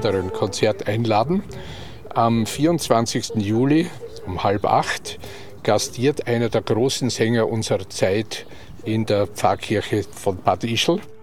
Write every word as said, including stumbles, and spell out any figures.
ein Konzert einladen. Am vierundzwanzigsten Juli um halb acht gastiert einer der großen Sänger unserer Zeit in der Pfarrkirche von Bad Ischl.